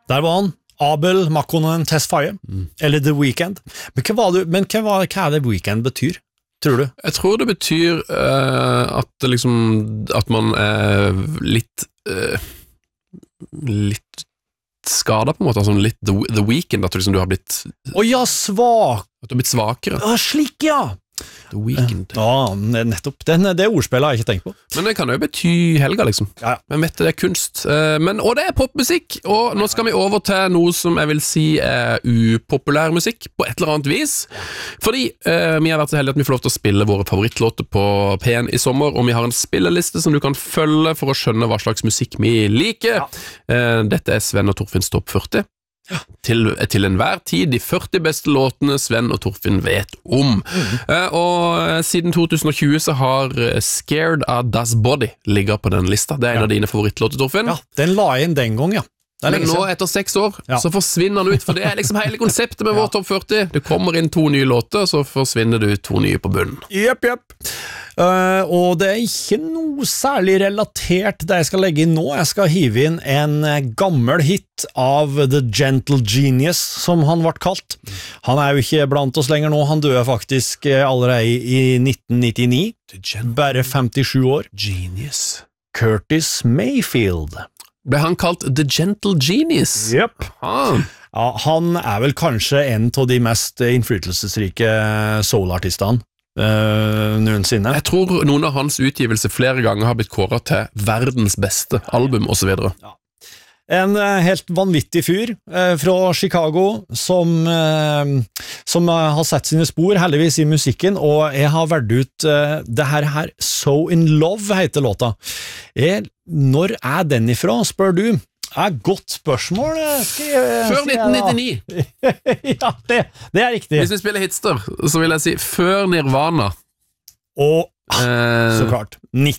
Der var han. Abel, Makkonen, Tesfaye, eller The Weeknd. Men hva er det Weeknd betyr, tror du? Jeg tror det betyr at man er litt skadet på en måte, altså litt The Weeknd, at du har blitt svak. At du har blitt svakere. Slik, ja. The Weeknd. Ja, nettopp. Det ordspillet har jeg ikke tenkt på. Men det kan jo bety helga, liksom. Ja. Men vet du, det er kunst. Og det er popmusikk, og nå skal vi over til noe som jeg vil si er upopulær musikk, på et eller annet vis. Fordi vi har vært så heldige at vi får lov til å spille våre favorittlåter på P1 i sommer, og vi har en spilleliste som du kan følge for å skjønne hva slags musikk vi liker. Dette er Sven og Torfinns Topp 40. Til enhver tid de 40 beste låtene Sven og Torfinn vet om. Og siden 2020 så har Scared of Das Body ligget på den lista. Det er en av dine favorittlåter, Torfinn. Ja, den la jeg inn den gang, ja. Men nå, etter 6 år, så forsvinner den ut, for det er liksom hele konseptet med vår Topp 40. Det kommer inn 2 nye låter, så forsvinner du 2 nye på bunnen. Jepp. Og det er ikke noe særlig relatert det jeg skal legge inn nå. Jeg skal hive inn en gammel hit av The Gentle Genius, som han ble kalt. Han er jo ikke blant oss lenger nå, han døde faktisk allerede i 1999. Bare 57 år. Genius. Curtis Mayfield. Ble han kalt The Gentle Genius? Jepp. Ja, han er vel kanskje en av de mest innflytelsesrike soul-artistene noensinne. Jeg tror noen av hans utgivelser flere ganger har blitt kåret til verdens beste album og så videre. Ja. En helt vanvittig fyr fra Chicago som har sett sine spor heldigvis i musikken, og jeg har vært ut det her So In Love heter låta. Når er den ifra, spør du? Godt spørsmål. Før 1999. Ja, det er riktig. Hvis vi spiller hitster, så vil jeg si før Nirvana. Og så klart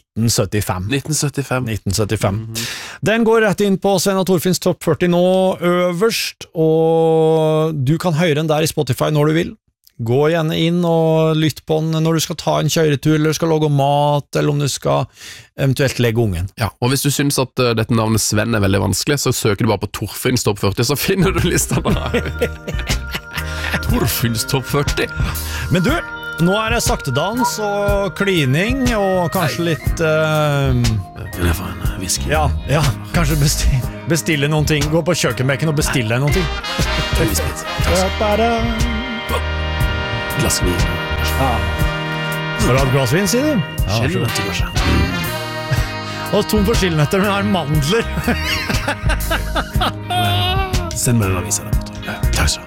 1975. Den går rett inn på Sven og Torfinns Topp 40 nå øverst, og du kan høre den der i Spotify når du vil. Gå gjerne inn og lytt på den når du skal ta en kjøretur, eller skal lage mat, eller om du skal eventuelt legge ungen. Ja, og hvis du synes at dette navnet Sven er veldig vanskelig, så søker du bare på Torfinns Topp 40, så finner du lista der. Torfinns Topp 40. Men du, nå er det saktedans og klining, og kanskje litt Kan jeg få en whisky? Ja, kanskje bestille noen ting. Gå på kjøkkenbekken og bestille noen ting. Glass vin. Ja. Skal du ha et glass vin, sier du? Skillnøtter, kanskje. Og tom for skillnøtter, men har mandler. Send meg en avis av det. Takk så.